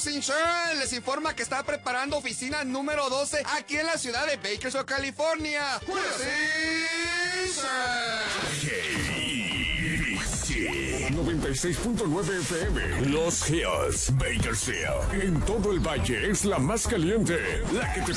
Health Insurance les informa que está preparando oficina número 12 aquí en la ciudad de Bakersfield, California. Health Insurance. 96.9 FM. Los Hills, Bakersfield. En todo el valle es la más caliente. La que te